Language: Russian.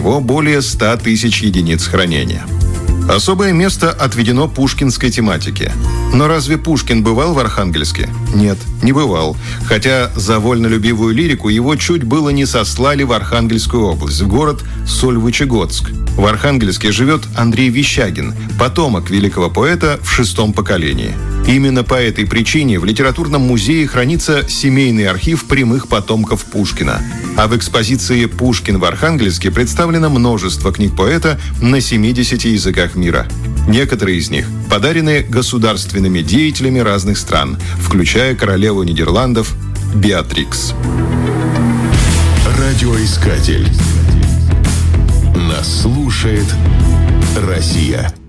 более 100 тысяч единиц хранения. Особое место отведено пушкинской тематике. Но разве Пушкин бывал в Архангельске? Нет, не бывал. Хотя за вольнолюбивую лирику его чуть было не сослали в Архангельскую область, в город Сольвычегодск. В Архангельске живет Андрей Верещагин, потомок великого поэта в 6-м поколении. Именно по этой причине в литературном музее хранится семейный архив прямых потомков Пушкина. А в экспозиции «Пушкин в Архангельске» представлено множество книг поэта на 70 языках мира. Некоторые из них подарены государственными деятелями разных стран, включая королеву Нидерландов Беатрикс. Радиоискатель. Нас слушает Россия.